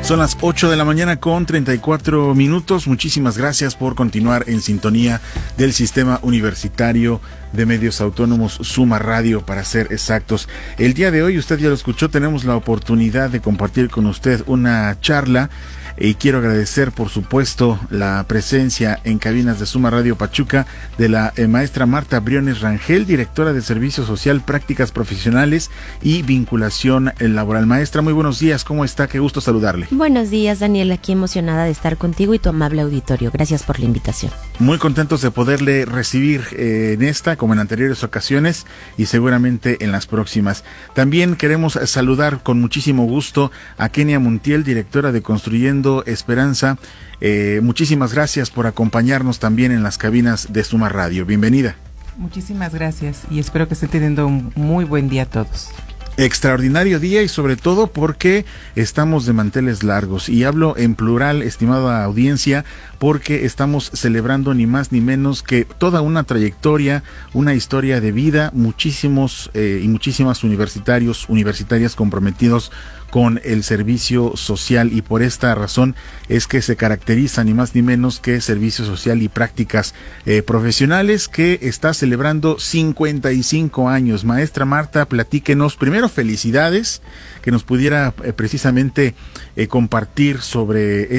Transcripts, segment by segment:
Son las 8 de la mañana con 34 minutos. Muchísimas gracias por continuar en sintonía del Sistema Universitario de Medios Autónomos Suma Radio, para ser exactos. El día de hoy, usted ya lo escuchó, tenemos la oportunidad de compartir con usted una charla. Y quiero agradecer, por supuesto, la presencia en cabinas de Suma Radio Pachuca de la maestra Marta Briones Rangel, directora de Servicio Social, Prácticas Profesionales y Vinculación Laboral. Maestra, muy buenos días, ¿cómo está? Qué gusto saludarle. Buenos días, Daniel, aquí emocionada de estar contigo y tu amable auditorio. Gracias por la invitación. Muy contentos de poderle recibir en esta, como en anteriores ocasiones, y seguramente en las próximas. También queremos saludar con muchísimo gusto a Kenia Montiel, directora de Construyendo Esperanza. Muchísimas gracias por acompañarnos también en las cabinas de Suma Radio. Bienvenida. Muchísimas gracias y espero que estén teniendo un muy buen día todos. Extraordinario día, y sobre todo porque estamos de manteles largos, y hablo en plural, estimada audiencia, porque estamos celebrando ni más ni menos que toda una trayectoria, una historia de vida, muchísimos y muchísimas universitarias comprometidos con el servicio social, y por esta razón es que se caracteriza ni más ni menos que Servicio Social y Prácticas Profesionales, que está celebrando 55 años. Maestra Marta, platíquenos, primero felicidades, que nos pudiera precisamente compartir sobre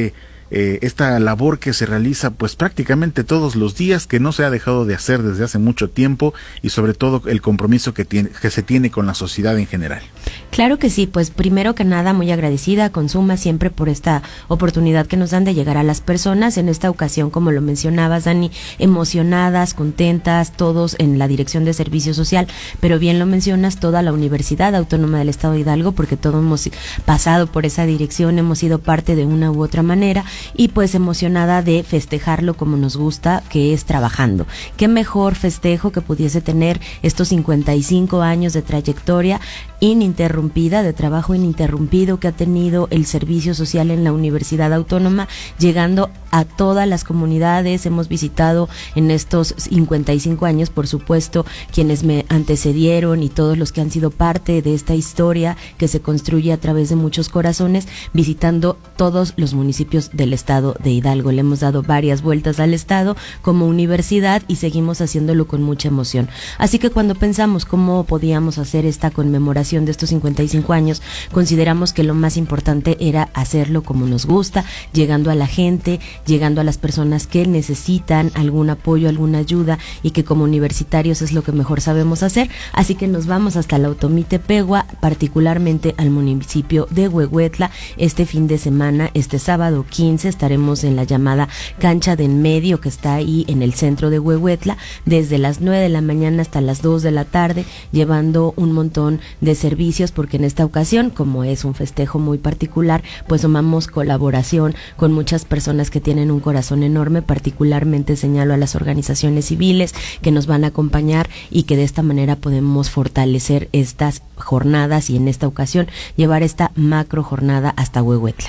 esta labor que se realiza pues prácticamente todos los días, que no se ha dejado de hacer desde hace mucho tiempo, y sobre todo el compromiso que se tiene con la sociedad en general. Claro que sí, pues primero que nada muy agradecida con Suma siempre por esta oportunidad que nos dan de llegar a las personas. En esta ocasión, como lo mencionabas, Dani, emocionadas, contentas, todos en la Dirección de Servicio Social, pero bien lo mencionas, toda la Universidad Autónoma del Estado de Hidalgo, porque todos hemos pasado por esa dirección, hemos sido parte de una u otra manera, y pues emocionada de festejarlo como nos gusta, que es trabajando. Qué mejor festejo que pudiese tener estos 55 años de trayectoria ininterrumpida, de trabajo ininterrumpido que ha tenido el servicio social en la Universidad Autónoma, llegando a todas las comunidades. Hemos visitado en estos 55 años, por supuesto, quienes me antecedieron y todos los que han sido parte de esta historia que se construye a través de muchos corazones, visitando todos los municipios del estado de Hidalgo. Le hemos dado varias vueltas al estado como universidad y seguimos haciéndolo con mucha emoción. Así que cuando pensamos cómo podíamos hacer esta conmemoración de estos 55 años, consideramos que lo más importante era hacerlo como nos gusta, llegando a la gente, llegando a las personas que necesitan algún apoyo, alguna ayuda, y que como universitarios es lo que mejor sabemos hacer. Así que nos vamos hasta la Otomí-Tepehua, particularmente al municipio de Huehuetla. Este fin de semana, este sábado 15, estaremos en la llamada Cancha de En Medio, que está ahí en el centro de Huehuetla, desde las 9 de la mañana hasta las 2 de la tarde, llevando un montón de servicios, porque en esta ocasión, como es un festejo muy particular, pues tomamos colaboración con muchas personas que tienen un corazón enorme. Particularmente señalo a las organizaciones civiles que nos van a acompañar, y que de esta manera podemos fortalecer estas jornadas, y en esta ocasión llevar esta macro jornada hasta Huehuetla.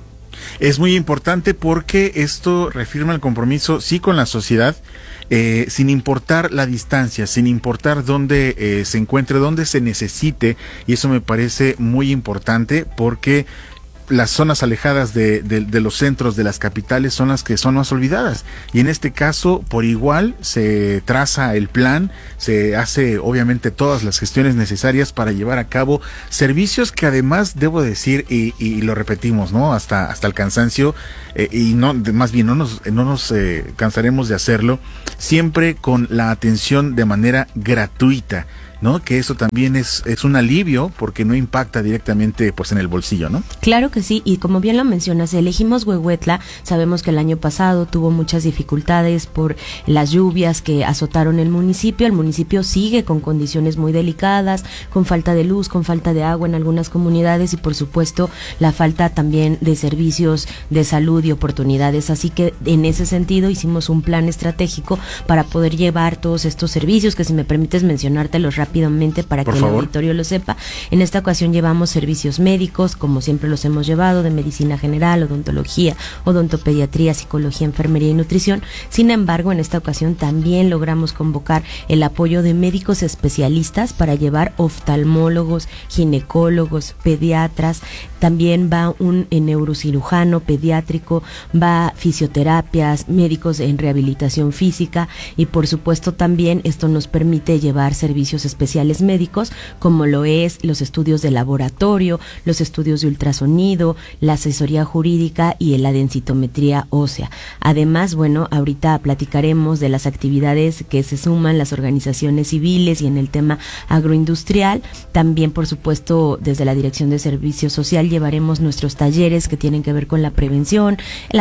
Es muy importante porque esto reafirma el compromiso, sí, con la sociedad, sin importar la distancia, sin importar dónde se encuentre, dónde se necesite, y eso me parece muy importante, porque las zonas alejadas de los centros de las capitales son las que son más olvidadas, y en este caso por igual se traza el plan, se hace obviamente todas las gestiones necesarias para llevar a cabo servicios que además debo decir, y lo repetimos, ¿no? hasta el cansancio, y no, más bien no nos cansaremos de hacerlo, siempre con la atención de manera gratuita, ¿no? Que eso también es un alivio, porque no impacta directamente pues en el bolsillo, ¿no? Claro que sí, y como bien lo mencionas, elegimos Huehuetla. Sabemos que el año pasado tuvo muchas dificultades por las lluvias que azotaron el municipio. El municipio sigue con condiciones muy delicadas, con falta de luz, con falta de agua en algunas comunidades, y por supuesto la falta también de servicios de salud y oportunidades. Así que en ese sentido hicimos un plan estratégico para poder llevar todos estos servicios, que si me permites mencionártelos rápidamente, rápidamente para que el auditorio lo sepa. En esta ocasión llevamos servicios médicos, como siempre los hemos llevado, de medicina general, odontología, odontopediatría, psicología, enfermería y nutrición. Sin embargo, en esta ocasión también logramos convocar el apoyo de médicos especialistas para llevar oftalmólogos, ginecólogos, pediatras. También va un neurocirujano pediátrico, va fisioterapias, médicos en rehabilitación física y por supuesto también esto nos permite llevar servicios especiales médicos como lo es los estudios de laboratorio, los estudios de ultrasonido, la asesoría jurídica y la densitometría ósea. Además, bueno, ahorita platicaremos de las actividades que se suman las organizaciones civiles y en el tema agroindustrial. También, por supuesto, desde la Dirección de Servicio Social llevaremos nuestros talleres que tienen que ver con la prevención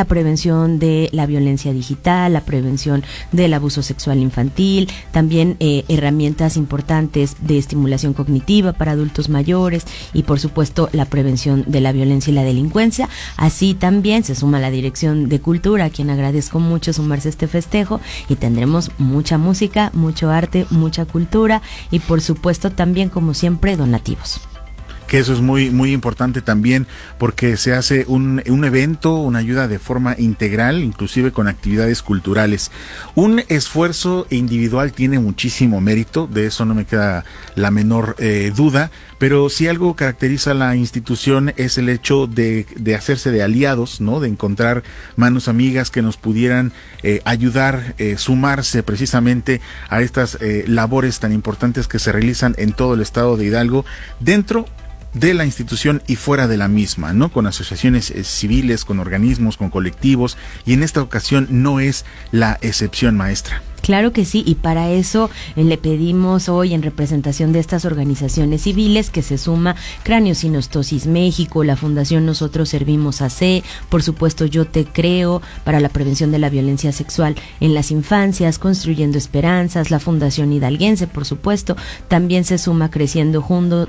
de la violencia digital, la prevención del abuso sexual infantil, también herramientas importantes de estimulación cognitiva para adultos mayores y por supuesto la prevención de la violencia y la delincuencia. Así también se suma la Dirección de Cultura, a quien agradezco mucho sumarse a este festejo, y tendremos mucha música, mucho arte, mucha cultura y por supuesto también, como siempre, donativos. Que eso es muy muy importante también, porque se hace un evento, una ayuda de forma integral, inclusive con actividades culturales. Un esfuerzo individual tiene muchísimo mérito, de eso no me queda la menor duda, pero si algo caracteriza a la institución es el hecho de hacerse de aliados, ¿no? De encontrar manos amigas que nos pudieran ayudar, sumarse precisamente a estas labores tan importantes que se realizan en todo el estado de Hidalgo, dentro de la institución y fuera de la misma, ¿no? Con asociaciones civiles, con organismos, con colectivos, y en esta ocasión no es la excepción, maestra. Claro que sí, y para eso le pedimos hoy, en representación de estas organizaciones civiles, que se suma Craniosinostosis México, la Fundación Nosotros Servimos AC, por supuesto Yo Te Creo, para la prevención de la violencia sexual en las infancias, Construyendo Esperanzas, la Fundación Hidalguense, por supuesto, también se suma Creciendo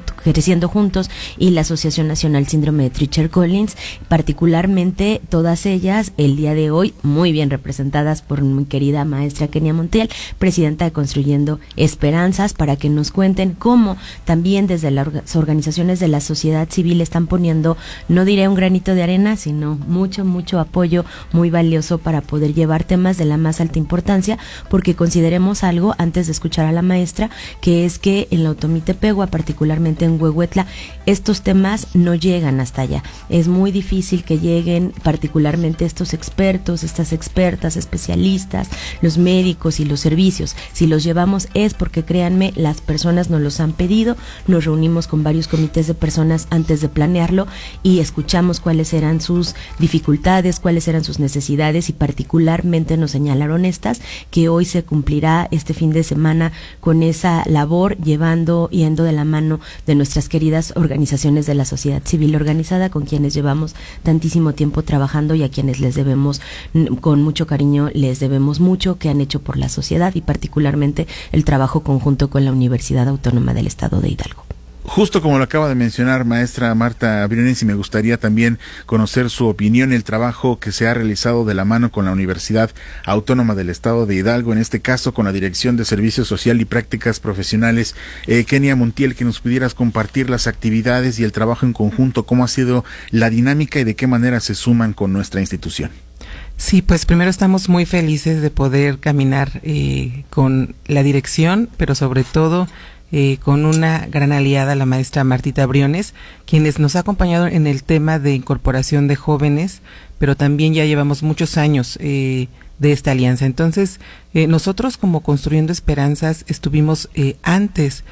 Juntos y la Asociación Nacional Síndrome de Treacher-Collins, particularmente todas ellas el día de hoy muy bien representadas por mi querida maestra Kenia Montiel, presidenta de Construyendo Esperanzas, para que nos cuenten cómo también desde las organizaciones de la sociedad civil están poniendo, no diré un granito de arena, sino mucho apoyo muy valioso para poder llevar temas de la más alta importancia, porque consideremos algo antes de escuchar a la maestra, que es que en la Otomitepegua, particularmente en Huehuetla, estos temas no llegan hasta allá. Es muy difícil que lleguen particularmente estos expertos, estas expertas, especialistas, los médicos y los servicios. Si los llevamos es porque, créanme, las personas nos los han pedido. Nos reunimos con varios comités de personas antes de planearlo y escuchamos cuáles eran sus dificultades, cuáles eran sus necesidades, y particularmente nos señalaron estas, que hoy se cumplirá este fin de semana con esa labor, yendo de la mano de nuestras queridas organizaciones de la sociedad civil organizada, con quienes llevamos tantísimo tiempo trabajando y a quienes les debemos, con mucho cariño, les debemos mucho que han hecho por la sociedad, y particularmente el trabajo conjunto con la Universidad Autónoma del Estado de Hidalgo. Justo como lo acaba de mencionar maestra Marta Briones, y me gustaría también conocer su opinión, el trabajo que se ha realizado de la mano con la Universidad Autónoma del Estado de Hidalgo, en este caso con la Dirección de Servicio Social y Prácticas Profesionales. Kenia Montiel, que nos pudieras compartir las actividades y el trabajo en conjunto, cómo ha sido la dinámica y de qué manera se suman con nuestra institución. Sí, pues primero estamos muy felices de poder caminar con la dirección, pero sobre todo con una gran aliada, la maestra Martita Briones, quienes nos ha acompañado en el tema de incorporación de jóvenes, pero también ya llevamos muchos años de esta alianza. Entonces, nosotros como Construyendo Esperanzas estuvimos antes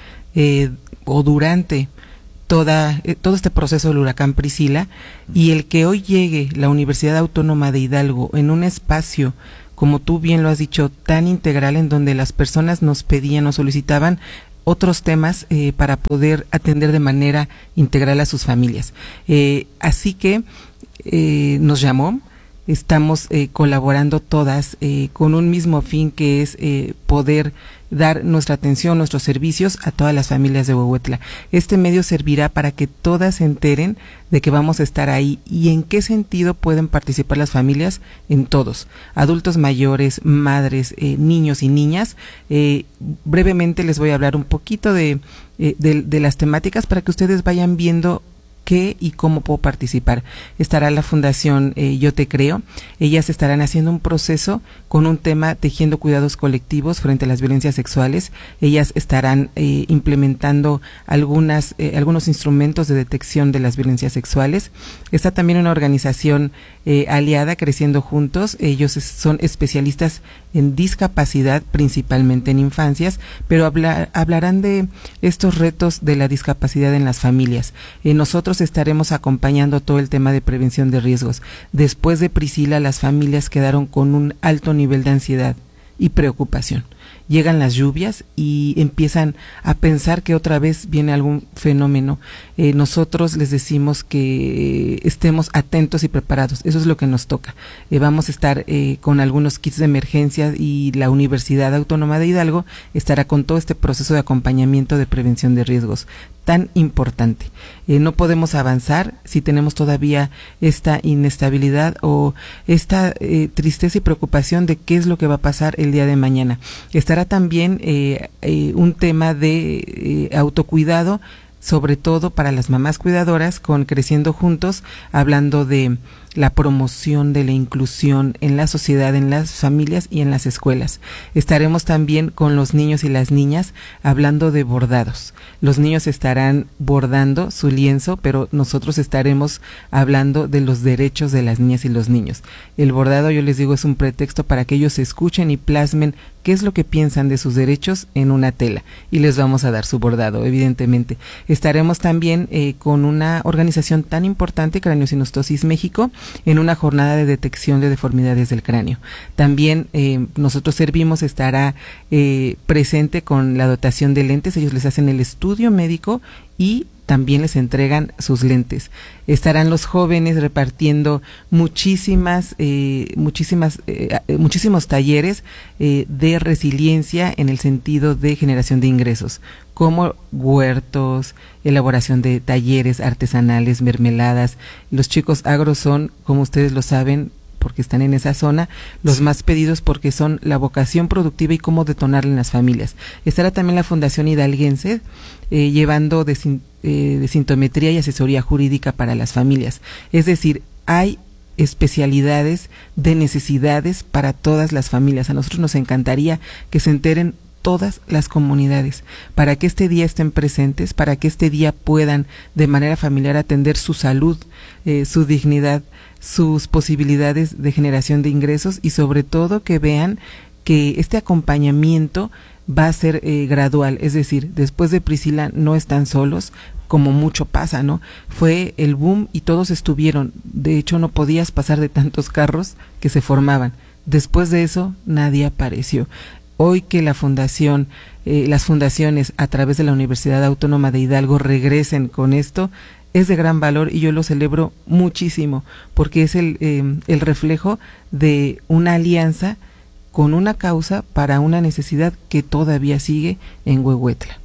o durante todo este proceso del huracán Priscila, y el que hoy llegue la Universidad Autónoma de Hidalgo en un espacio, como tú bien lo has dicho, tan integral, en donde las personas nos pedían, nos solicitaban otros temas para poder atender de manera integral a sus familias. Así que nos llamó, estamos colaborando todas con un mismo fin, que es poder dar nuestra atención, nuestros servicios a todas las familias de Huehuetla. Este medio servirá para que todas se enteren de que vamos a estar ahí. ¿Y en qué sentido pueden participar las familias? En todos, adultos mayores, madres, niños y niñas. Brevemente les voy a hablar un poquito de las temáticas para que ustedes vayan viendo qué y cómo puedo participar. Estará la Fundación Yo Te Creo. Ellas estarán haciendo un proceso con un tema, tejiendo cuidados colectivos frente a las violencias sexuales. Ellas estarán implementando algunos instrumentos de detección de las violencias sexuales. Está también una organización aliada, Creciendo Juntos. Ellos son especialistas en discapacidad, principalmente en infancias, pero hablarán de estos retos de la discapacidad en las familias. Nosotros estaremos acompañando todo el tema de prevención de riesgos. Después de Priscila, las familias quedaron con un alto nivel de ansiedad y preocupación. Llegan las lluvias y empiezan a pensar que otra vez viene algún fenómeno. Nosotros les decimos que estemos atentos y preparados. Eso es lo que nos toca. Vamos a estar con algunos kits de emergencia, y la Universidad Autónoma de Hidalgo estará con todo este proceso de acompañamiento de prevención de riesgos tan importante. No podemos avanzar si tenemos todavía esta inestabilidad o esta tristeza y preocupación de qué es lo que va a pasar el día de mañana. Estará también un tema de autocuidado, sobre todo para las mamás cuidadoras, con Creciendo Juntos, hablando de la promoción de la inclusión en la sociedad, en las familias y en las escuelas. Estaremos también con los niños y las niñas hablando de bordados. Los niños estarán bordando su lienzo, pero nosotros estaremos hablando de los derechos de las niñas y los niños. El bordado, yo les digo, es un pretexto para que ellos escuchen y plasmen qué es lo que piensan de sus derechos en una tela, y les vamos a dar su bordado, evidentemente. Estaremos también con una organización tan importante, Craneosinostosis México, en una jornada de detección de deformidades del cráneo. También nosotros servimos, estará presente con la dotación de lentes. Ellos les hacen el estudio médico y también les entregan sus lentes. Estarán los jóvenes repartiendo muchísimos talleres de resiliencia en el sentido de generación de ingresos, como huertos, elaboración de talleres artesanales, mermeladas. Los chicos agros son, como ustedes lo saben, porque están en esa zona, los más pedidos, porque son la vocación productiva y cómo detonarla en las familias. Estará también la Fundación Hidalguense llevando de sintometría y asesoría jurídica para las familias. Es decir, hay especialidades de necesidades para todas las familias. A nosotros nos encantaría que se enteren todas las comunidades, para que este día estén presentes, para que este día puedan de manera familiar atender su salud, su dignidad, sus posibilidades de generación de ingresos, y sobre todo que vean que este acompañamiento va a ser gradual. Es decir, después de Priscila no están solos, como mucho pasa, ¿no? Fue el boom y todos estuvieron. De hecho, no podías pasar de tantos carros que se formaban. Después de eso, nadie apareció. Hoy que la fundación, las fundaciones a través de la Universidad Autónoma de Hidalgo regresen con esto, es de gran valor, y yo lo celebro muchísimo, porque es el reflejo de una alianza con una causa para una necesidad que todavía sigue en Huehuetla.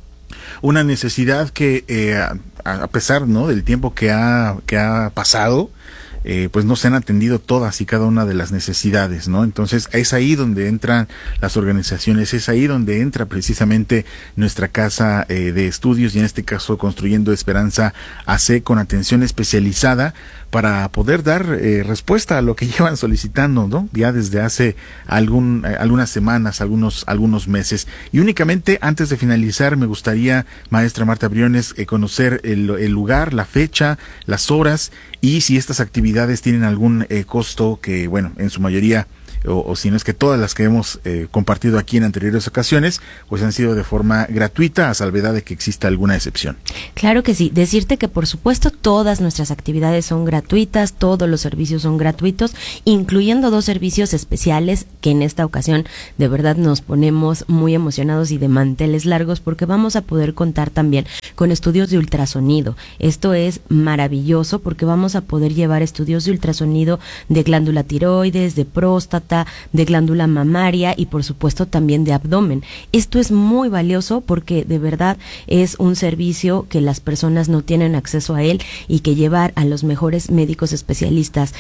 Una necesidad que a pesar, ¿no?, del tiempo que ha pasado, pues no se han atendido todas y cada una de las necesidades, ¿no? Entonces es ahí donde entran las organizaciones, es ahí donde entra precisamente nuestra casa de estudios, y en este caso Construyendo Esperanza AC, con atención especializada para poder dar respuesta a lo que llevan solicitando, ¿no?, ya desde hace algunas semanas, algunos meses. Y únicamente antes de finalizar, me gustaría, maestra Marta Briones, conocer el lugar, la fecha, las horas, y si estas actividades tienen algún costo, que bueno, en su mayoría o si no es que todas las que hemos compartido aquí en anteriores ocasiones, pues han sido de forma gratuita, a salvedad de que exista alguna excepción. Claro que sí, decirte que por supuesto todas nuestras actividades son gratuitas, todos los servicios son gratuitos, incluyendo 2 servicios especiales que en esta ocasión de verdad nos ponemos muy emocionados y de manteles largos, porque vamos a poder contar también con estudios de ultrasonido. Esto es maravilloso porque vamos a poder llevar estudios de ultrasonido de glándula tiroides, de próstata, de glándula mamaria y por supuesto también de abdomen. Esto es muy valioso porque de verdad es un servicio que las personas no tienen acceso a él, y que llevar a los mejores médicos especialistas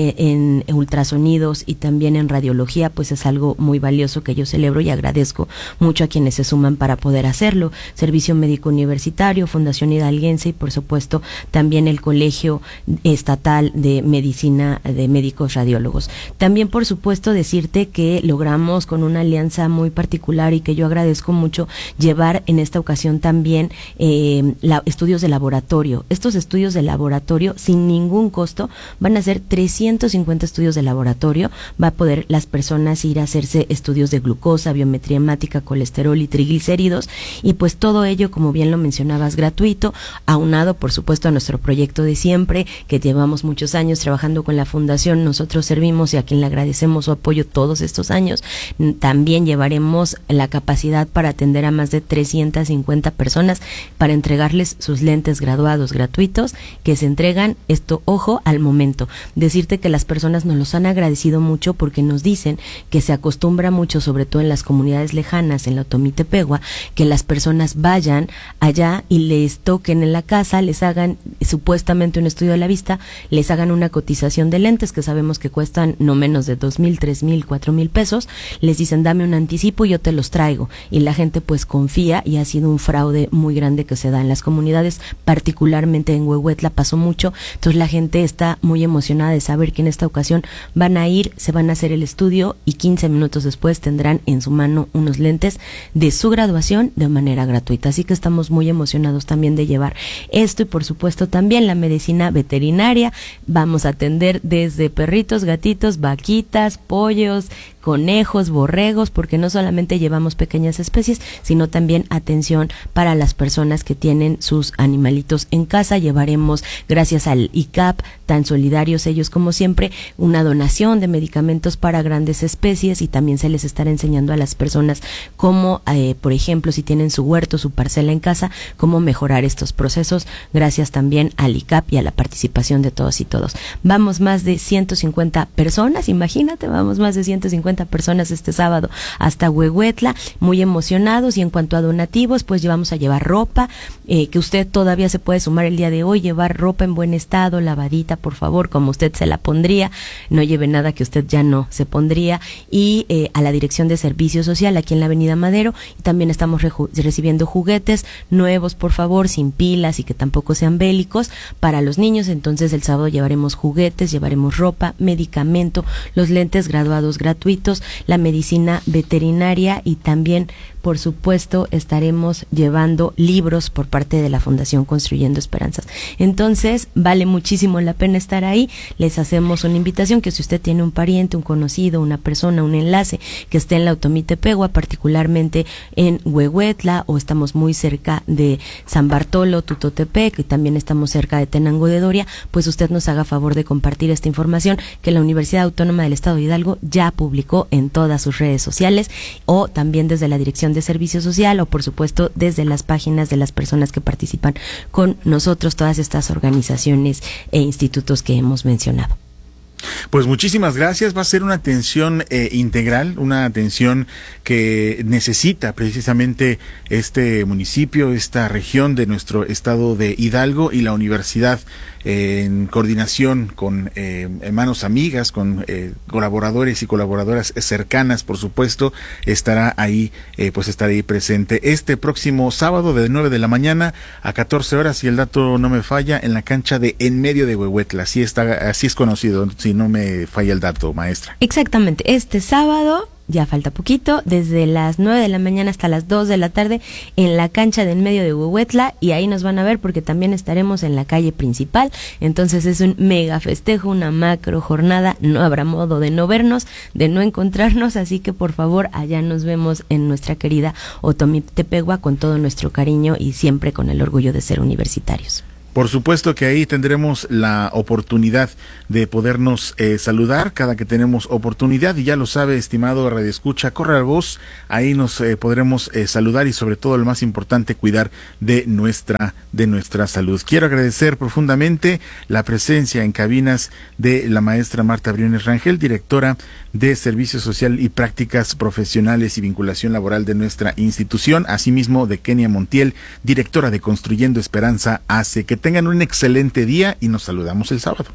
en ultrasonidos y también en radiología pues es algo muy valioso que yo celebro y agradezco mucho a quienes se suman para poder hacerlo. Servicio Médico Universitario, Fundación Hidalguense y por supuesto también el Colegio Estatal de Medicina de Médicos Radiólogos. También por supuesto decirte que logramos con una alianza muy particular y que yo agradezco mucho llevar en esta ocasión también estudios de laboratorio. Estos estudios de laboratorio sin ningún costo van a ser 350 estudios de laboratorio. Va a poder las personas ir a hacerse estudios de glucosa, biometría hemática, colesterol y triglicéridos, y pues todo ello, como bien lo mencionabas, gratuito, aunado por supuesto a nuestro proyecto de siempre, que llevamos muchos años trabajando con la Fundación Nosotros Servimos y a quien le agradecemos su apoyo todos estos años. También llevaremos la capacidad para atender a más de 350 personas para entregarles sus lentes graduados gratuitos, que se entregan, esto ojo, al momento. Decirte que las personas nos los han agradecido mucho porque nos dicen que se acostumbra mucho, sobre todo en las comunidades lejanas, en la Otomitepegua, que las personas vayan allá y les toquen en la casa, les hagan supuestamente un estudio de la vista, les hagan una cotización de lentes que sabemos que cuestan no menos de 2,000, 3,000, 4,000 pesos, les dicen dame un anticipo y yo te los traigo, y la gente pues confía, y ha sido un fraude muy grande que se da en las comunidades, particularmente en Huehuetla pasó mucho. Entonces la gente está muy emocionada de saber que en esta ocasión van a ir, se van a hacer el estudio y 15 minutos después tendrán en su mano unos lentes de su graduación de manera gratuita. Así que estamos muy emocionados también de llevar esto, y por supuesto también la medicina veterinaria. Vamos a atender desde perritos, gatitos, vaquitas, pollos, conejos, borregos, porque no solamente llevamos pequeñas especies, sino también atención para las personas que tienen sus animalitos en casa. Llevaremos, gracias al ICAP, tan solidarios ellos como siempre, una donación de medicamentos para grandes especies, y también se les estará enseñando a las personas cómo, por ejemplo, si tienen su huerto, su parcela en casa, cómo mejorar estos procesos, gracias también al ICAP y a la participación de todos y todos. Vamos más de 150 personas, imagínate, vamos más de 150 personas este sábado hasta Huehuetla, muy emocionados. Y en cuanto a donativos, pues vamos a llevar ropa, que usted todavía se puede sumar el día de hoy, llevar ropa en buen estado, lavadita, por favor, como usted se la pondría, no lleve nada que usted ya no se pondría, y a la Dirección de Servicio Social aquí en la Avenida Madero. Y también estamos recibiendo juguetes nuevos, por favor, sin pilas y que tampoco sean bélicos para los niños. Entonces el sábado llevaremos juguetes, llevaremos ropa, medicamento, los lentes graduados gratuitos, la medicina veterinaria, y también por supuesto estaremos llevando libros por parte de la Fundación Construyendo Esperanzas. Entonces vale muchísimo la pena estar ahí. Les hacemos una invitación que si usted tiene un pariente, un conocido, una persona, un enlace que esté en la Otomitepegua, particularmente en Huehuetla, o estamos muy cerca de San Bartolo, Tutotepec, y también estamos cerca de Tenango de Doria, pues usted nos haga favor de compartir esta información que la Universidad Autónoma del Estado de Hidalgo ya publicó en todas sus redes sociales, o también desde la Dirección de Servicio Social, o por supuesto desde las páginas de las personas que participan con nosotros, todas estas organizaciones e institutos que hemos mencionado. Pues muchísimas gracias. Va a ser una atención integral, una atención que necesita precisamente este municipio, esta región de nuestro estado de Hidalgo, y la universidad en coordinación con manos amigas, con colaboradores y colaboradoras cercanas, por supuesto, estará ahí presente este próximo sábado de 9 de la mañana a 14 horas, si el dato no me falla, en la cancha de En Medio de Huehuetla. Así es conocido, si no me falla el dato, maestra. Exactamente, este sábado ya falta poquito, desde las 9 de la mañana hasta las 2 de la tarde en la cancha de en medio de Huehuetla, y ahí nos van a ver porque también estaremos en la calle principal. Entonces es un mega festejo, una macro jornada, no habrá modo de no vernos, de no encontrarnos, así que por favor allá nos vemos en nuestra querida Otomí Tepehua con todo nuestro cariño y siempre con el orgullo de ser universitarios. Por supuesto que ahí tendremos la oportunidad de podernos saludar cada que tenemos oportunidad, y ya lo sabe, estimado radioescucha, corre la voz, ahí nos podremos saludar y sobre todo lo más importante, cuidar de nuestra salud. Quiero agradecer profundamente la presencia en cabinas de la maestra Marta Briones Rangel, directora de Servicio Social y Prácticas Profesionales y Vinculación Laboral de nuestra institución, asimismo de Kenia Montiel, directora de Construyendo Esperanza ACE. Que tengan un excelente día y nos saludamos el sábado.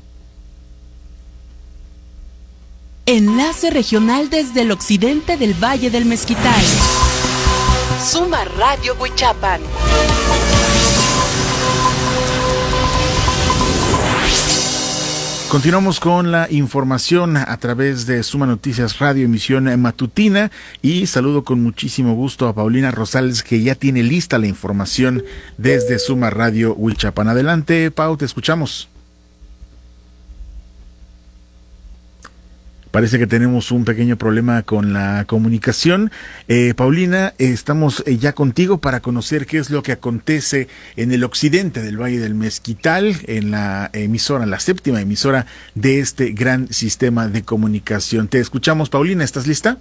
Enlace regional desde el occidente del Valle del Mezquital. Suma Radio Huichapan. Continuamos con la información a través de Suma Noticias Radio, emisión matutina, y saludo con muchísimo gusto a Paulina Rosales, que ya tiene lista la información desde Suma Radio Huichapan. Adelante, Pau, te escuchamos. Parece que tenemos un pequeño problema con la comunicación. Paulina, estamos ya contigo para conocer qué es lo que acontece en el occidente del Valle del Mezquital, en la emisora, la séptima emisora de este gran sistema de comunicación. Te escuchamos, Paulina, ¿estás lista?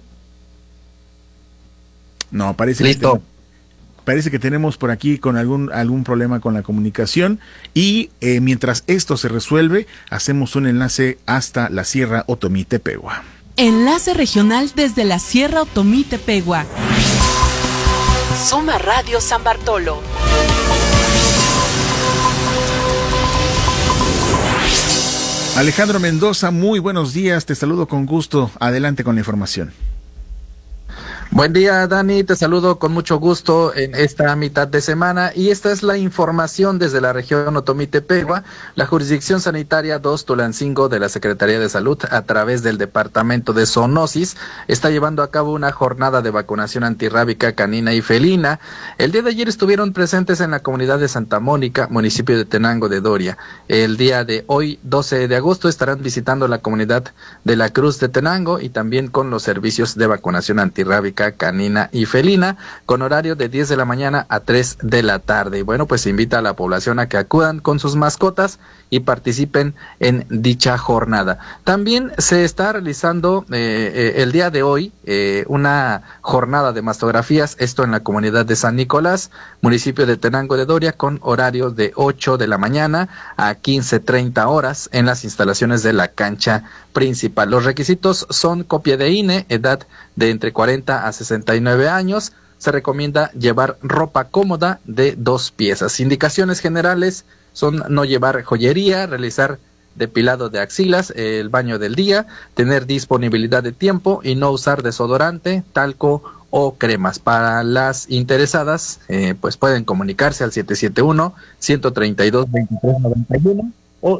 No, parece Listo. Parece que tenemos por aquí con algún problema con la comunicación, y mientras esto se resuelve, hacemos un enlace hasta la Sierra Otomí Tepehua. Enlace regional desde la Sierra Otomí Tepehua. Suma Radio San Bartolo. Alejandro Mendoza, muy buenos días, te saludo con gusto, adelante con la información. Buen día, Dani, te saludo con mucho gusto en esta mitad de semana, y esta es la información desde la región Otomí Tepehua. La Jurisdicción Sanitaria 2 Tulancingo de la Secretaría de Salud, a través del Departamento de Zoonosis, está llevando a cabo una jornada de vacunación antirrábica canina y felina. El día de ayer estuvieron presentes en la comunidad de Santa Mónica, municipio de Tenango de Doria. El día de hoy, 12 de agosto, estarán visitando la comunidad de la Cruz de Tenango, y también con los servicios de vacunación antirrábica canina y felina, con horario de 10 de la mañana a 3 de la tarde. Y bueno, pues se invita a la población a que acudan con sus mascotas y participen en dicha jornada. También se está realizando el día de hoy una jornada de mastografías, esto en la comunidad de San Nicolás, municipio de Tenango de Doria, con horarios de 8 de la mañana a 15:30 horas en las instalaciones de la cancha principal. Los requisitos son copia de INE, edad de entre 40 a 69 años. Se recomienda llevar ropa cómoda de 2 piezas. Indicaciones generales son no llevar joyería, realizar depilado de axilas, el baño del día, tener disponibilidad de tiempo y no usar desodorante, talco o cremas. Para las interesadas, pues pueden comunicarse al 771-132-2391 o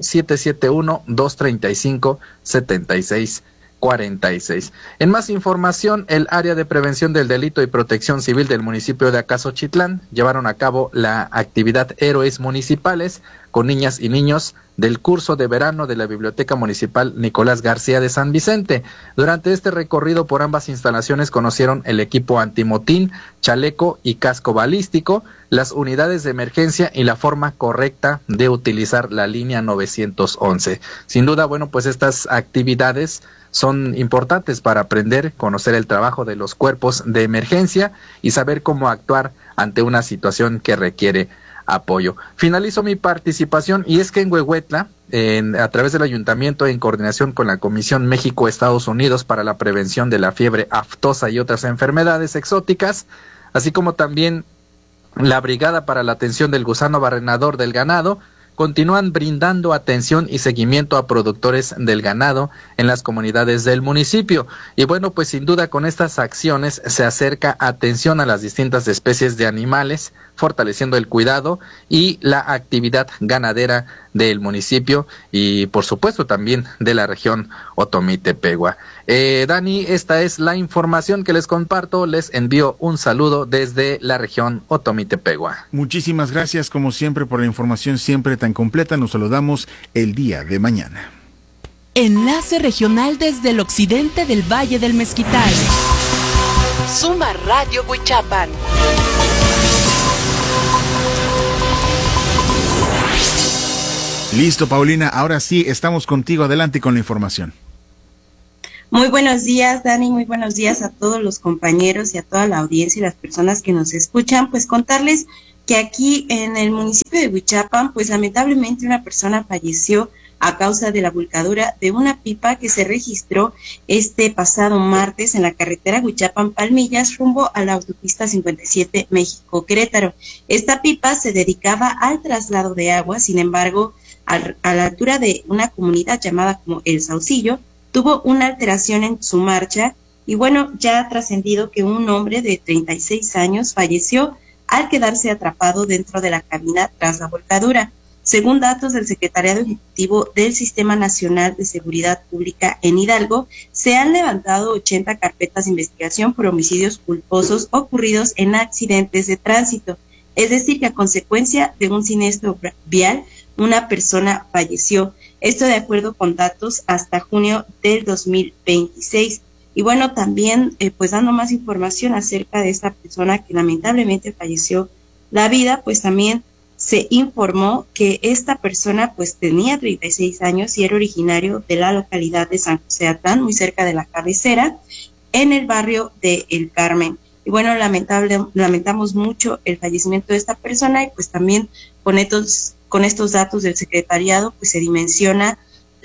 771-235-7646. En más información, el área de prevención del delito y protección civil del municipio de Acasochitlán llevaron a cabo la actividad Héroes Municipales con niñas y niños del curso de verano de la Biblioteca Municipal Nicolás García de San Vicente. Durante este recorrido por ambas instalaciones conocieron el equipo antimotín, chaleco y casco balístico, las unidades de emergencia y la forma correcta de utilizar la línea 911. Sin duda, bueno, pues estas actividades son importantes para aprender, conocer el trabajo de los cuerpos de emergencia y saber cómo actuar ante una situación que requiere apoyo. Finalizo mi participación, y es que en Huehuetla, a través del ayuntamiento, en coordinación con la Comisión México-Estados Unidos para la prevención de la fiebre aftosa y otras enfermedades exóticas, así como también la Brigada para la Atención del Gusano Barrenador del Ganado, continúan brindando atención y seguimiento a productores del ganado en las comunidades del municipio. Y bueno, pues sin duda con estas acciones se acerca atención a las distintas especies de animales fortaleciendo el cuidado y la actividad ganadera del municipio y por supuesto también de la región Otomí-Tepehua. Dani, esta es la información que les comparto. Les envío un saludo desde la región Otomí-Tepehua. Muchísimas gracias como siempre por la información siempre tan completa. Nos saludamos el día de mañana. Enlace regional desde el occidente del Valle del Mezquital. Suma Radio Huichapan. Listo, Paulina, ahora sí, estamos contigo. Adelante con la información. Muy buenos días, Dani, muy buenos días a todos los compañeros y a toda la audiencia y las personas que nos escuchan. Pues contarles que aquí en el municipio de Huichapan, pues lamentablemente una persona falleció a causa de la volcadura de una pipa que se registró este pasado martes en la carretera Huichapan-Palmillas rumbo a la autopista 57 México-Querétaro. Esta pipa se dedicaba al traslado de agua, sin embargo, a la altura de una comunidad llamada como El Saucillo, tuvo una alteración en su marcha y bueno, ya ha trascendido que un hombre de 36 años falleció al quedarse atrapado dentro de la cabina tras la volcadura. Según datos del Secretariado Ejecutivo del Sistema Nacional de Seguridad Pública en Hidalgo, se han levantado 80 carpetas de investigación por homicidios culposos ocurridos en accidentes de tránsito. Es decir, que a consecuencia de un siniestro vial, una persona falleció. Esto de acuerdo con datos hasta junio del 2026. Y bueno, también pues dando más información acerca de esta persona que lamentablemente falleció la vida, pues también se informó que esta persona pues tenía 36 años y era originario de la localidad de San José Atlán, muy cerca de la cabecera, en el barrio de El Carmen. Y bueno, lamentamos mucho el fallecimiento de esta persona y pues también con estos datos del secretariado pues se dimensiona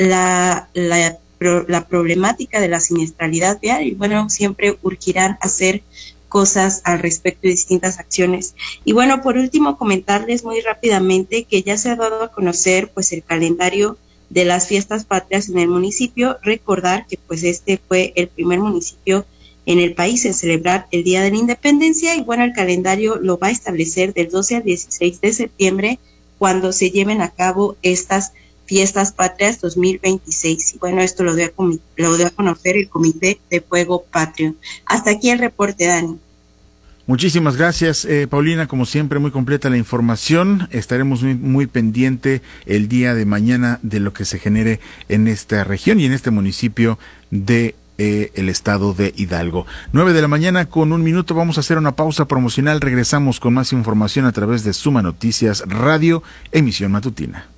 la problemática de la siniestralidad vial y bueno, siempre urgirán hacer cosas al respecto de distintas acciones. Y bueno, por último, comentarles muy rápidamente que ya se ha dado a conocer pues el calendario de las fiestas patrias en el municipio. Recordar que pues este fue el primer municipio en el país en celebrar el Día de la Independencia y bueno, el calendario lo va a establecer del 12 al 16 de septiembre cuando se lleven a cabo estas Fiestas Patrias 2026. Y bueno, esto lo dio a conocer el Comité de Fuego Patrio. Hasta aquí el reporte, Dani. Muchísimas gracias, Paulina. Como siempre, muy completa la información. Estaremos muy pendiente el día de mañana de lo que se genere en esta región y en este municipio de el estado de Hidalgo. 9:00 con 1 minuto. Vamos a hacer una pausa promocional. Regresamos con más información a través de Suma Noticias Radio, emisión matutina.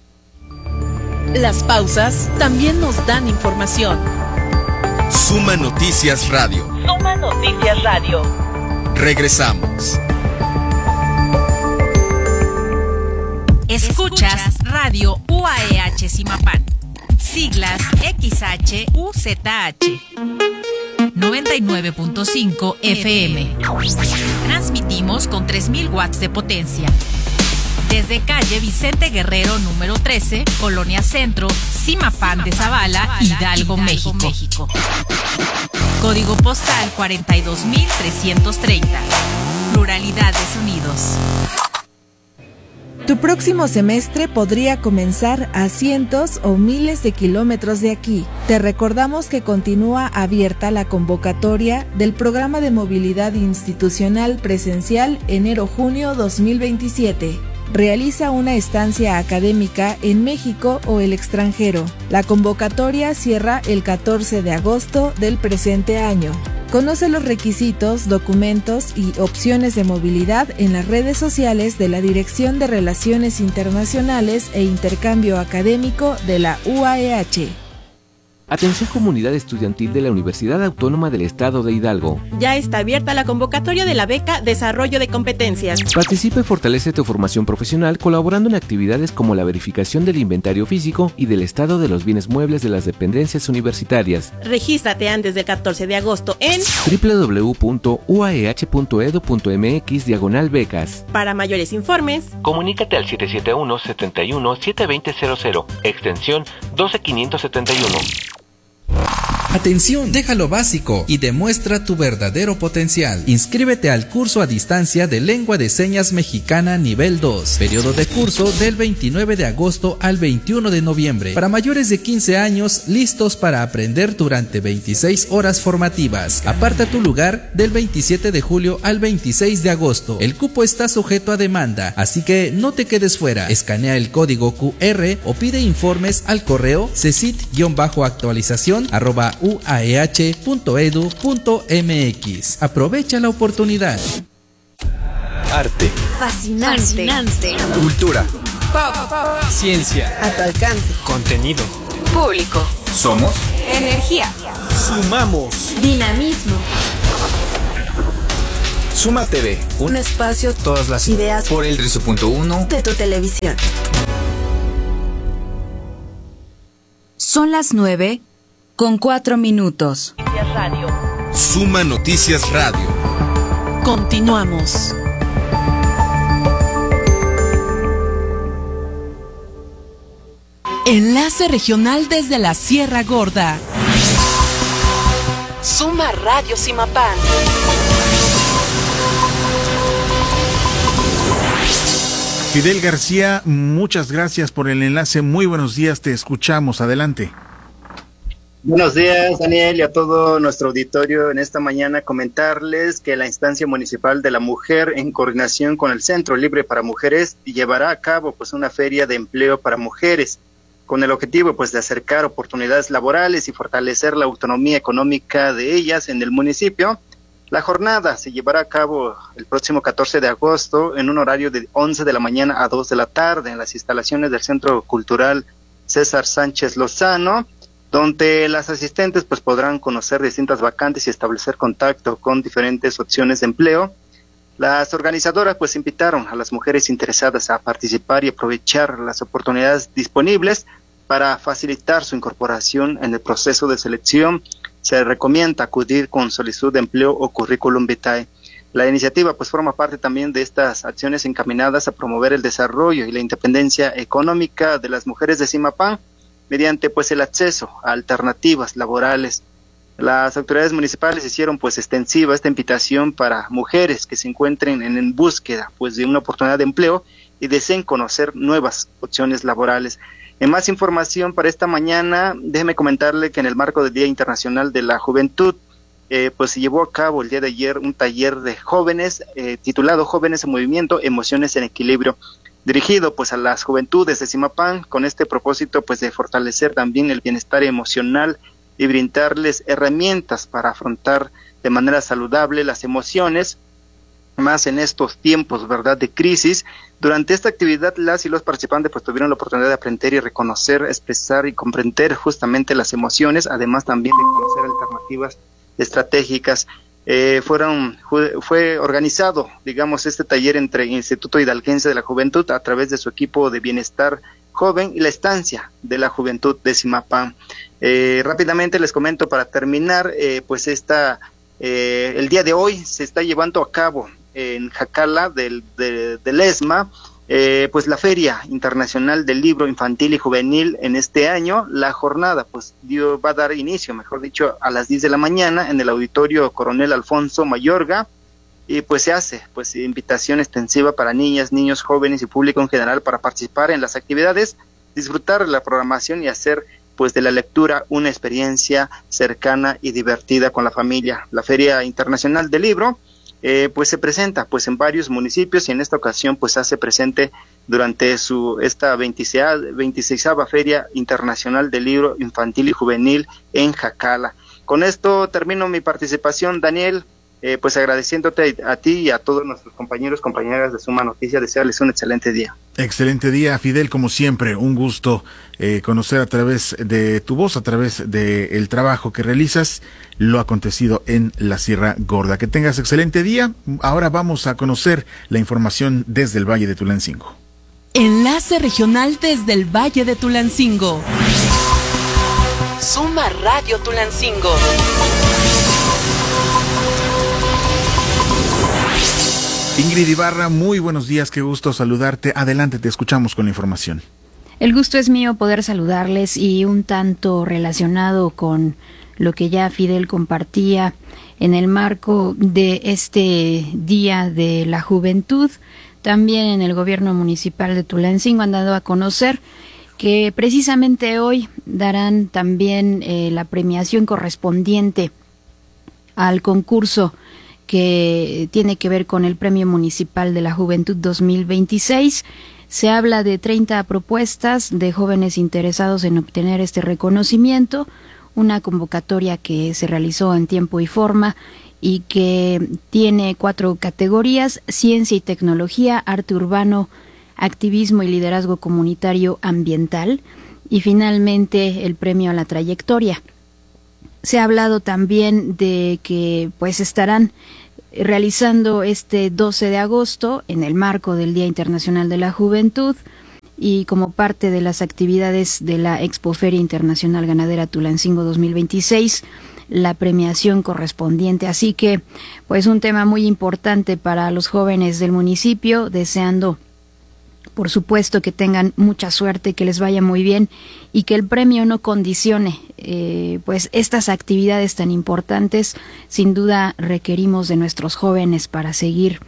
Las pausas también nos dan información. Suma Noticias Radio. Suma Noticias Radio. Regresamos. Escuchas Radio UAEH Zimapán. Siglas XHUZH. 99.5 FM. Transmitimos con 3,000 watts de potencia. Desde calle Vicente Guerrero número 13, Colonia Centro, Zimapán de Zavala, Hidalgo, México. Código postal 42,330. Pluralidad de sonidos. Tu próximo semestre podría comenzar a cientos o miles de kilómetros de aquí. Te recordamos que continúa abierta la convocatoria del Programa de Movilidad Institucional Presencial enero-junio 2027. Realiza una estancia académica en México o el extranjero. La convocatoria cierra el 14 de agosto del presente año. Conoce los requisitos, documentos y opciones de movilidad en las redes sociales de la Dirección de Relaciones Internacionales e Intercambio Académico de la UAEH. Atención comunidad estudiantil de la Universidad Autónoma del Estado de Hidalgo. Ya está abierta la convocatoria de la beca Desarrollo de Competencias. Participa y fortalece tu formación profesional colaborando en actividades como la verificación del inventario físico y del estado de los bienes muebles de las dependencias universitarias. Regístrate antes del 14 de agosto en www.uaeh.edu.mx/becas. Para mayores informes, comunícate al 771-71-72000, extensión 12571. Atención, deja lo básico y demuestra tu verdadero potencial. Inscríbete al curso a distancia de Lengua de Señas Mexicana Nivel 2. Periodo de curso del 29 de agosto al 21 de noviembre. Para mayores de 15 años, listos para aprender durante 26 horas formativas. Aparta tu lugar del 27 de julio al 26 de agosto. El cupo está sujeto a demanda, así que no te quedes fuera. Escanea el código QR o pide informes al correo cesit-actualización@uaeh.edu.mx. Aprovecha la oportunidad. Arte. Fascinante. Cultura. Ciencia. A tu alcance. Contenido. Público. Somos Energía. Sumamos. Dinamismo. Suma TV. Un espacio. Todas las ideas. Por el 13.1 de tu televisión. Son las 9:04. Suma Noticias Radio. Continuamos. Enlace regional desde la Sierra Gorda. Suma Radio Simapán. Fidel García, muchas gracias por el enlace. Muy buenos días, te escuchamos. Adelante. Buenos días, Daniel, y a todo nuestro auditorio. En esta mañana comentarles que la Instancia Municipal de la Mujer, en coordinación con el Centro Libre para Mujeres, llevará a cabo una feria de empleo para mujeres, con el objetivo de acercar oportunidades laborales y fortalecer la autonomía económica de ellas en el municipio. La jornada se llevará a cabo el próximo 14 de agosto en un horario de 11 de la mañana a 2 de la tarde en las instalaciones del Centro Cultural César Sánchez Lozano, donde las asistentes podrán conocer distintas vacantes y establecer contacto con diferentes opciones de empleo. Las organizadoras invitaron a las mujeres interesadas a participar y aprovechar las oportunidades disponibles para facilitar su incorporación en el proceso de selección. Se recomienda acudir con solicitud de empleo o currículum vitae. La iniciativa forma parte también de estas acciones encaminadas a promover el desarrollo y la independencia económica de las mujeres de Simapán mediante el acceso a alternativas laborales. Las autoridades municipales hicieron extensiva esta invitación para mujeres que se encuentren en búsqueda de una oportunidad de empleo y deseen conocer nuevas opciones laborales. En más información para esta mañana, déjeme comentarle que en el marco del Día Internacional de la Juventud, se llevó a cabo el día de ayer un taller de jóvenes titulado Jóvenes en Movimiento, Emociones en Equilibrio, dirigido a las juventudes de Simapán, con este propósito de fortalecer también el bienestar emocional y brindarles herramientas para afrontar de manera saludable las emociones, más en estos tiempos, ¿verdad?, de crisis. Durante esta actividad, las y los participantes tuvieron la oportunidad de aprender y reconocer, expresar y comprender justamente las emociones, además también de conocer alternativas estratégicas. Fue organizado, este taller entre el Instituto Hidalguense de la Juventud a través de su equipo de bienestar joven y la estancia de la juventud de Simapán. Rápidamente les comento para terminar, el día de hoy se está llevando a cabo en Jacala del ESMA, la Feria Internacional del Libro Infantil y Juvenil en este año. La jornada va a dar inicio, mejor dicho, a las 10 de la mañana en el Auditorio Coronel Alfonso Mayorga, y se hace invitación extensiva para niñas, niños, jóvenes y público en general para participar en las actividades, disfrutar de la programación y hacer de la lectura una experiencia cercana y divertida con la familia. La Feria Internacional del Libro se presenta en varios municipios y en esta ocasión hace presente durante esta 26ª Feria Internacional del Libro Infantil y Juvenil en Jacala. Con esto termino mi participación, Daniel, agradeciéndote a ti y a todos nuestros compañeros, compañeras de Suma Noticias, desearles un excelente día. Excelente día, Fidel, como siempre, un gusto conocer a través de tu voz, a través del trabajo que realizas, lo acontecido en la Sierra Gorda. Que tengas excelente día. Ahora vamos a conocer la información desde el Valle de Tulancingo. Enlace regional desde el Valle de Tulancingo. Suma Radio Tulancingo. Ingrid Ibarra, muy buenos días, qué gusto saludarte. Adelante, te escuchamos con la información. El gusto es mío poder saludarles y un tanto relacionado con lo que ya Fidel compartía en el marco de este Día de la Juventud. También en el gobierno municipal de Tulancingo han dado a conocer que precisamente hoy darán también la premiación correspondiente al concurso que tiene que ver con el Premio Municipal de la Juventud 2026. Se habla de 30 propuestas de jóvenes interesados en obtener este reconocimiento, una convocatoria que se realizó en tiempo y forma y que tiene 4 categorías: ciencia y tecnología, arte urbano, activismo y liderazgo comunitario ambiental, y finalmente el premio a la trayectoria. Se ha hablado también de que pues estarán realizando este 12 de agosto en el marco del Día Internacional de la Juventud y como parte de las actividades de la Expoferia Internacional Ganadera Tulancingo 2026, la premiación correspondiente. Así que pues un tema muy importante para los jóvenes del municipio, deseando por supuesto que tengan mucha suerte, que les vaya muy bien y que el premio no condicione pues estas actividades tan importantes. Sin duda requerimos de nuestros jóvenes para seguir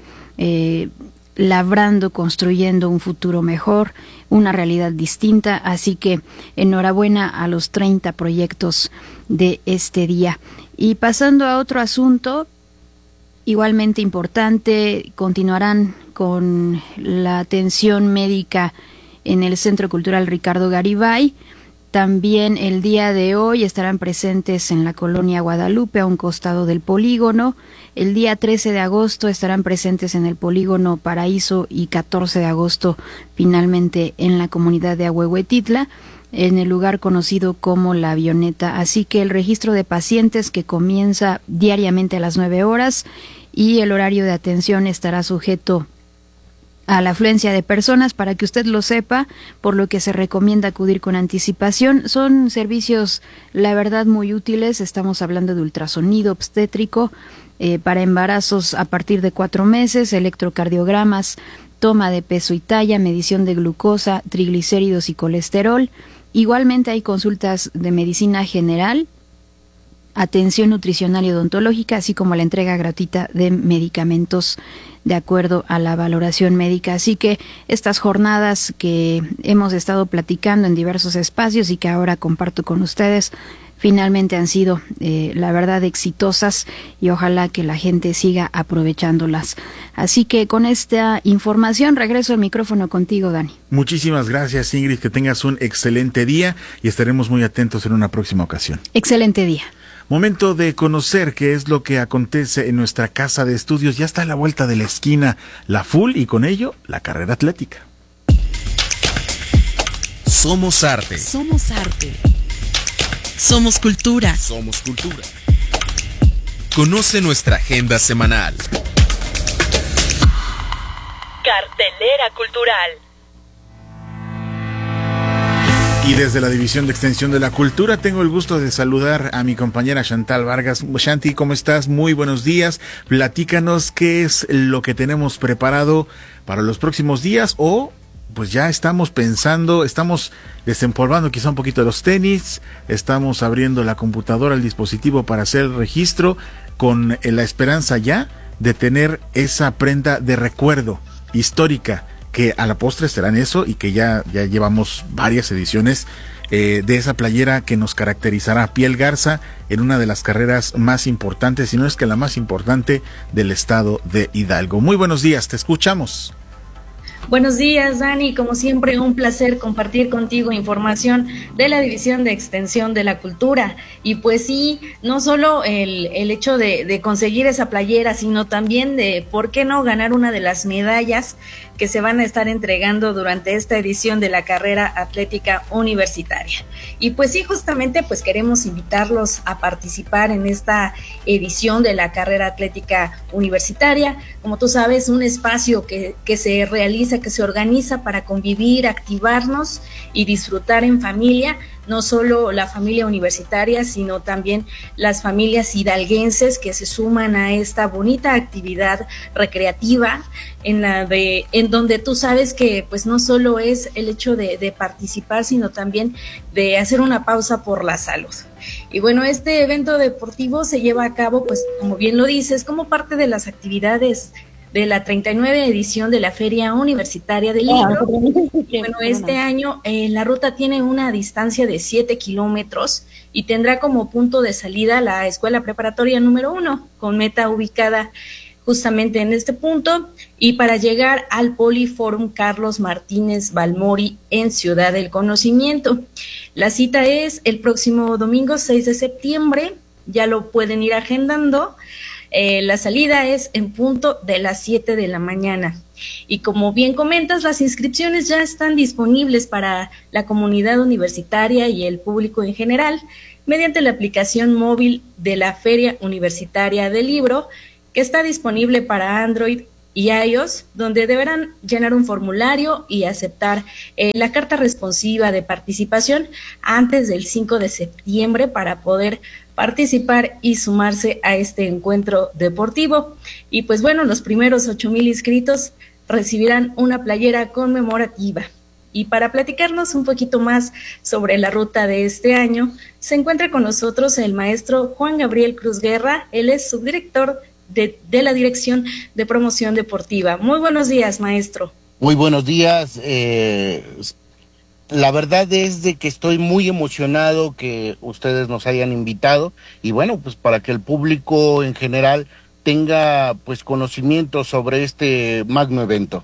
labrando, construyendo un futuro mejor, una realidad distinta. Así que enhorabuena a los 30 proyectos de este día. Y pasando a otro asunto igualmente importante, continuarán con la atención médica en el Centro Cultural Ricardo Garibay. También el día de hoy estarán presentes en la colonia Guadalupe, a un costado del polígono. El día 13 de agosto estarán presentes en el polígono Paraíso y 14 de agosto finalmente en la comunidad de Ahuehuetitla, en el lugar conocido como La Avioneta. Así que el registro de pacientes, que comienza diariamente a las 9 horas, y el horario de atención estará sujeto a la afluencia de personas, para que usted lo sepa, por lo que se recomienda acudir con anticipación. Son servicios, la verdad, muy útiles. Estamos hablando de ultrasonido obstétrico para embarazos a partir de 4 meses, electrocardiogramas, toma de peso y talla, medición de glucosa, triglicéridos y colesterol. Igualmente hay consultas de medicina general, atención nutricional y odontológica, así como la entrega gratuita de medicamentos de acuerdo a la valoración médica. Así que estas jornadas que hemos estado platicando en diversos espacios y que ahora comparto con ustedes, finalmente han sido, la verdad, exitosas, y ojalá que la gente siga aprovechándolas. Así que con esta información regreso el micrófono contigo, Dani. Muchísimas gracias, Ingrid, que tengas un excelente día y estaremos muy atentos en una próxima ocasión. Excelente día. Momento de conocer qué es lo que acontece en nuestra casa de estudios. Ya está a la vuelta de la esquina la FUL y con ello la carrera atlética. Somos arte. Somos arte. Somos cultura. Somos cultura. Conoce nuestra agenda semanal. Cartelera cultural. Y desde la División de Extensión de la Cultura tengo el gusto de saludar a mi compañera Chantal Vargas. Shanti, ¿cómo estás? Muy buenos días. Platícanos qué es lo que tenemos preparado para los próximos días, o pues ya estamos pensando, estamos desempolvando quizá un poquito los tenis, estamos abriendo la computadora, el dispositivo para hacer el registro, con la esperanza ya de tener esa prenda de recuerdo histórica, que a la postre serán eso, y que ya llevamos varias ediciones de esa playera que nos caracterizará, Piel Garza, en una de las carreras más importantes, si no es que la más importante del estado de Hidalgo. Muy buenos días, te escuchamos. Buenos días, Dani. Como siempre, un placer compartir contigo información de la División de Extensión de la Cultura. Y pues sí, no solo el hecho de conseguir esa playera, sino también de, ¿por qué no?, ganar una de las medallas que se van a estar entregando durante esta edición de la carrera atlética universitaria. Y pues sí, justamente pues queremos invitarlos a participar en esta edición de la carrera atlética universitaria. Como tú sabes, un espacio que se realiza dice que se organiza para convivir, activarnos y disfrutar en familia, no solo la familia universitaria, sino también las familias hidalguenses que se suman a esta bonita actividad recreativa en donde tú sabes que pues no solo es el hecho de participar, sino también de hacer una pausa por la salud. Y bueno, este evento deportivo se lleva a cabo, pues como bien lo dices, como parte de las actividades de la 39 edición de la Feria Universitaria del Libro. Bueno, este año la ruta tiene una distancia de 7 kilómetros y tendrá como punto de salida la Escuela Preparatoria número 1, con meta ubicada justamente en este punto, y para llegar al Poliforum Carlos Martínez Balmori en Ciudad del Conocimiento. La cita es el próximo domingo 6 de septiembre, ya lo pueden ir agendando. La salida es en punto de las 7 de la mañana. Y como bien comentas, las inscripciones ya están disponibles para la comunidad universitaria y el público en general mediante la aplicación móvil de la Feria Universitaria del Libro, que está disponible para Android y iOS, donde deberán llenar un formulario y aceptar la carta responsiva de participación antes del 5 de septiembre para poder participar y sumarse a este encuentro deportivo. Y pues bueno, los primeros 8,000 inscritos recibirán una playera conmemorativa. Y para platicarnos un poquito más sobre la ruta de este año, se encuentra con nosotros el maestro Juan Gabriel Cruz Guerra. Él es subdirector de la Dirección de Promoción Deportiva. Muy buenos días, maestro. Muy buenos días. La verdad es de que estoy muy emocionado que ustedes nos hayan invitado y bueno, pues para que el público en general tenga pues conocimiento sobre este magno evento.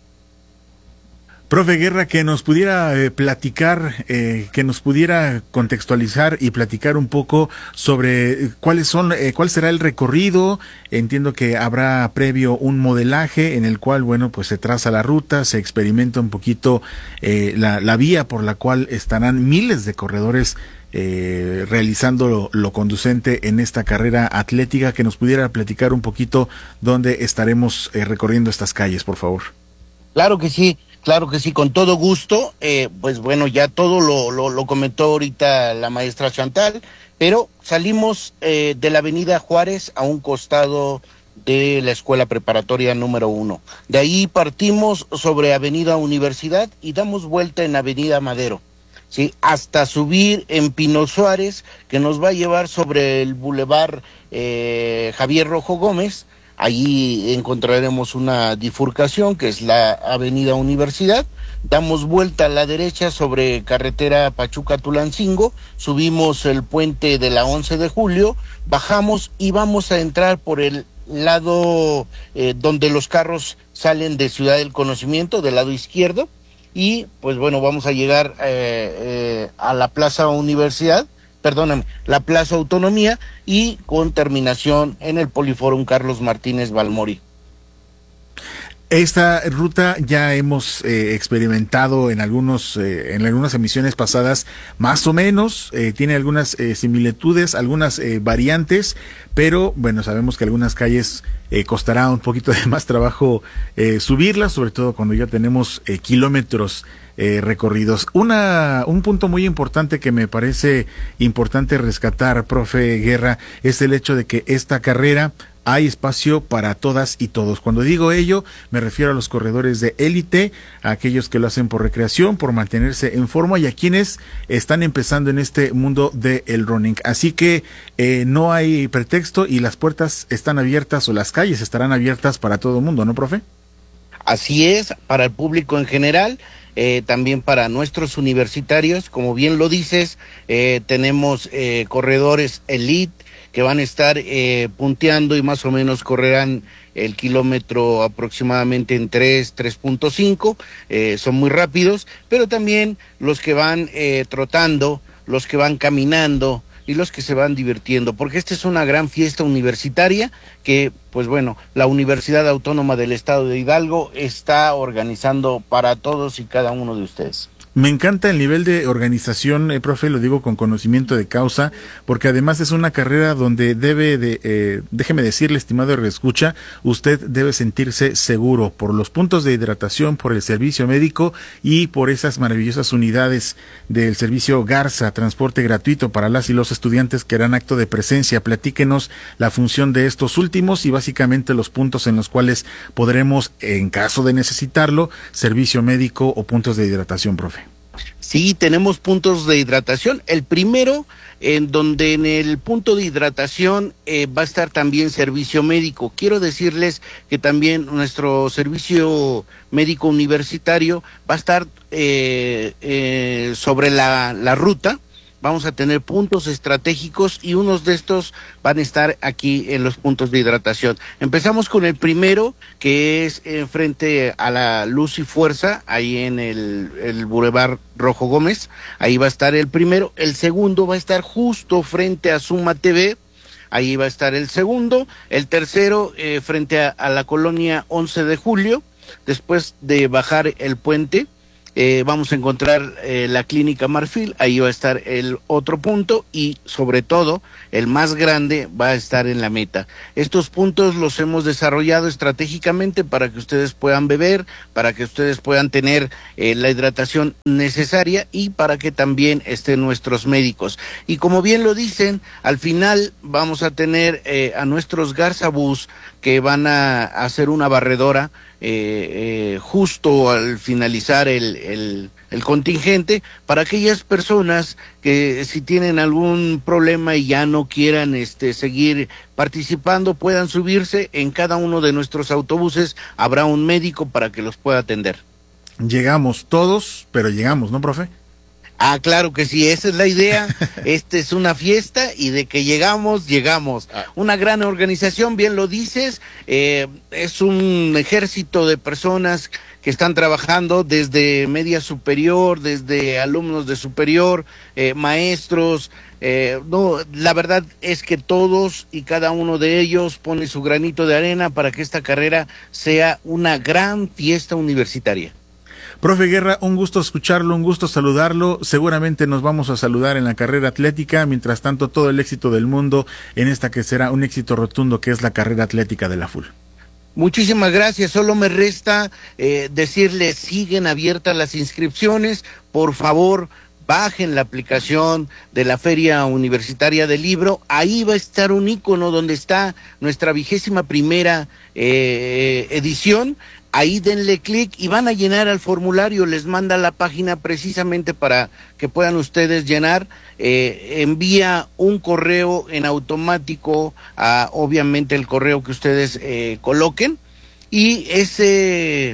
Profe Guerra, que nos pudiera platicar, que nos pudiera contextualizar y platicar un poco sobre cuál será el recorrido. Entiendo que habrá previo un modelaje en el cual, bueno, pues se traza la ruta, se experimenta un poquito la vía por la cual estarán miles de corredores realizando lo conducente en esta carrera atlética. Que nos pudiera platicar un poquito dónde estaremos recorriendo estas calles, por favor. Claro que sí, con todo gusto. Pues bueno, ya todo lo comentó ahorita la maestra Chantal, pero salimos de la avenida Juárez a un costado de la Escuela Preparatoria número 1. De ahí partimos sobre avenida Universidad y damos vuelta en avenida Madero, ¿sí? Hasta subir en Pino Suárez, que nos va a llevar sobre el bulevar Javier Rojo Gómez. Allí encontraremos una bifurcación que es la avenida Universidad, damos vuelta a la derecha sobre carretera Pachuca-Tulancingo, subimos el puente de la 11 de julio, bajamos y vamos a entrar por el lado donde los carros salen de Ciudad del Conocimiento, del lado izquierdo, y pues bueno, vamos a llegar a la Plaza Universidad, la Plaza Autonomía, y con terminación en el Poliforum Carlos Martínez Balmori. Esta ruta ya hemos experimentado en algunas emisiones pasadas, más o menos, tiene algunas similitudes, algunas variantes, pero bueno, sabemos que algunas calles costará un poquito de más trabajo subirlas, sobre todo cuando ya tenemos kilómetros recorridos. Un punto muy importante que me parece importante rescatar, profe Guerra, es el hecho de que esta carrera hay espacio para todas y todos. Cuando digo ello, me refiero a los corredores de élite, a aquellos que lo hacen por recreación, por mantenerse en forma, y a quienes están empezando en este mundo del running. Así que no hay pretexto y las puertas están abiertas, o las calles estarán abiertas para todo el mundo, ¿no, profe? Así es, para el público en general. También para nuestros universitarios, como bien lo dices, tenemos corredores elite que van a estar punteando y más o menos correrán el kilómetro aproximadamente en 3.5, son muy rápidos, pero también los que van trotando, los que van caminando y los que se van divirtiendo, porque esta es una gran fiesta universitaria que, pues bueno, la Universidad Autónoma del Estado de Hidalgo está organizando para todos y cada uno de ustedes. Me encanta el nivel de organización, profe, lo digo con conocimiento de causa, porque además es una carrera donde déjeme decirle, estimado reescucha, usted debe sentirse seguro por los puntos de hidratación, por el servicio médico y por esas maravillosas unidades del servicio Garza, transporte gratuito para las y los estudiantes que harán acto de presencia. Platíquenos la función de estos últimos y básicamente los puntos en los cuales podremos, en caso de necesitarlo, servicio médico o puntos de hidratación, profe. Sí, tenemos puntos de hidratación. El primero, en donde en el punto de hidratación va a estar también servicio médico. Quiero decirles que también nuestro servicio médico universitario va a estar sobre la ruta. Vamos a tener puntos estratégicos y unos de estos van a estar aquí en los puntos de hidratación. Empezamos con el primero, que es frente a la Luz y Fuerza, ahí en el Boulevard Rojo Gómez. Ahí va a estar el primero. El segundo va a estar justo frente a Suma TV. Ahí va a estar el segundo. El tercero, frente a la colonia 11 de Julio. Después de bajar el puente, vamos a encontrar la Clínica Marfil, ahí va a estar el otro punto y sobre todo el más grande va a estar en la Meta. Estos puntos los hemos desarrollado estratégicamente para que ustedes puedan beber, para que ustedes puedan tener la hidratación necesaria y para que también estén nuestros médicos. Y como bien lo dicen, al final vamos a tener a nuestros Garza Bus que van a hacer una barredora justo al finalizar el contingente para aquellas personas que si tienen algún problema y ya no quieran seguir participando, puedan subirse. En cada uno de nuestros autobuses habrá un médico para que los pueda atender. Llegamos todos, pero llegamos, ¿no, profe? Ah, claro que sí, esa es la idea. Es una fiesta y de que llegamos, llegamos. Una gran organización, bien lo dices, es un ejército de personas que están trabajando desde media superior, desde alumnos de superior, maestros. No, la verdad es que todos y cada uno de ellos pone su granito de arena para que esta carrera sea una gran fiesta universitaria. Profe Guerra, un gusto escucharlo, un gusto saludarlo. Seguramente nos vamos a saludar en la carrera atlética. Mientras tanto, todo el éxito del mundo en esta que será un éxito rotundo, que es la carrera atlética de la FUL. Muchísimas gracias. Solo me resta decirles, siguen abiertas las inscripciones. Por favor, bajen la aplicación de la Feria Universitaria del Libro. Ahí va a estar un icono donde está nuestra 21ª edición. Ahí denle clic y van a llenar el formulario, les manda la página precisamente para que puedan ustedes llenar. Envía un correo en automático a obviamente el correo que ustedes coloquen y ese,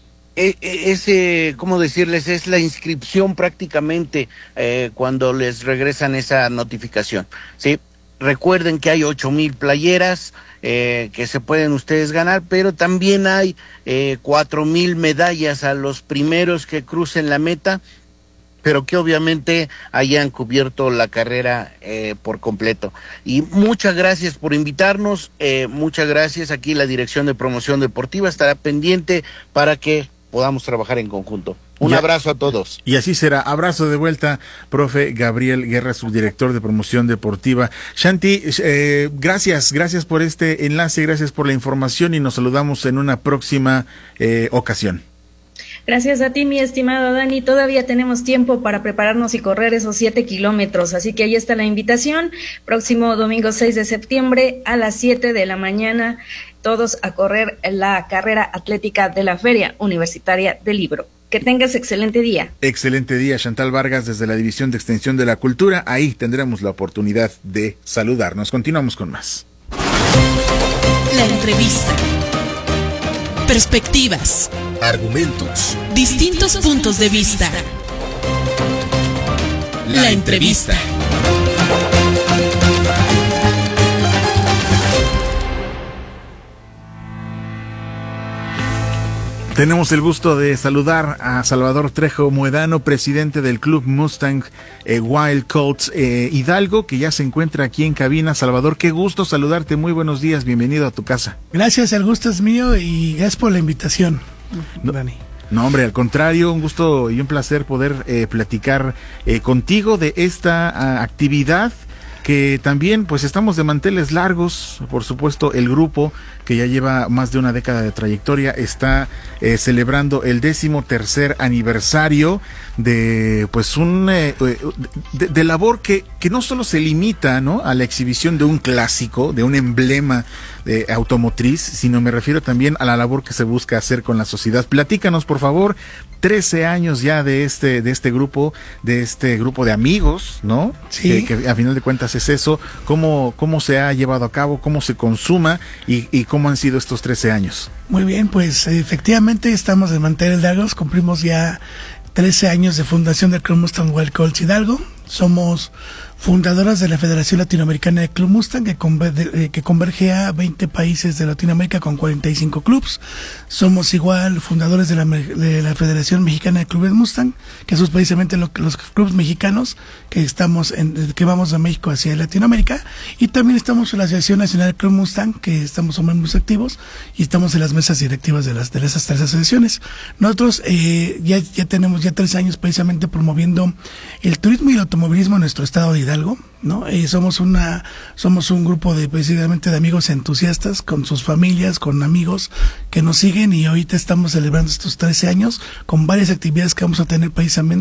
¿cómo decirles? Es la inscripción prácticamente cuando les regresan esa notificación, ¿sí? Recuerden que hay 8,000 playeras que se pueden ustedes ganar, pero también hay 4,000 medallas a los primeros que crucen la meta, pero que obviamente hayan cubierto la carrera por completo. Y muchas gracias por invitarnos, muchas gracias. Aquí la Dirección de Promoción Deportiva estará pendiente para que podamos trabajar en conjunto. Un abrazo a todos. Y así será. Abrazo de vuelta, profe Gabriel Guerra, subdirector de Promoción Deportiva. Shanti, gracias por este enlace, gracias por la información y nos saludamos en una próxima ocasión. Gracias a ti, mi estimado Dani. Todavía tenemos tiempo para prepararnos y correr esos 7 kilómetros, así que ahí está la invitación. Próximo domingo 6 de septiembre a las 7 de la mañana, todos a correr la carrera atlética de la Feria Universitaria del Libro. Que tengas excelente día. Excelente día, Chantal Vargas, desde la División de Extensión de la Cultura. Ahí tendremos la oportunidad de saludarnos. Continuamos con más. La entrevista. Perspectivas. Argumentos. Distintos puntos de vista. La entrevista. Tenemos el gusto de saludar a Salvador Trejo Muedano, presidente del Club Mustang Wild Colts Hidalgo, que ya se encuentra aquí en cabina. Salvador, qué gusto saludarte, muy buenos días, bienvenido a tu casa. Gracias, el gusto es mío y gracias por la invitación, Dani. No, hombre, al contrario, un gusto y un placer poder platicar contigo de esta actividad que también pues estamos de manteles largos. Por supuesto, el grupo que ya lleva más de una década de trayectoria está celebrando el 13º aniversario de pues de labor que no solo se limita, ¿no?, a la exhibición de un clásico, de un emblema automotriz, sino me refiero también a la labor que se busca hacer con la sociedad. Platícanos, por favor. 13 años ya de este grupo de amigos, ¿no? Sí. Que a final de cuentas es eso. ¿Cómo se ha llevado a cabo? ¿Cómo se consuma? ¿Y cómo han sido estos 13 años? Muy bien, pues efectivamente estamos de manteles largos. Cumplimos ya 13 años de fundación del Club Mustang Wild Colts Hidalgo. Somos fundadoras de la Federación Latinoamericana de Club Mustang, que converge a 20 países de Latinoamérica con 45 clubs. Somos igual fundadores de la Federación Mexicana de Clubes Mustang, que son precisamente los clubes mexicanos que vamos de México hacia Latinoamérica. Y también estamos en la Asociación Nacional de Club Mustang, que somos miembros activos y estamos en las mesas directivas de esas 3 asociaciones. Nosotros ya tenemos 3 años precisamente promoviendo el turismo y el automovilismo en nuestro estado de Hidalgo, ¿no? Somos un grupo precisamente de amigos entusiastas con sus familias, con amigos que nos siguen, y ahorita estamos celebrando estos 13 años con varias actividades que vamos a tener precisamente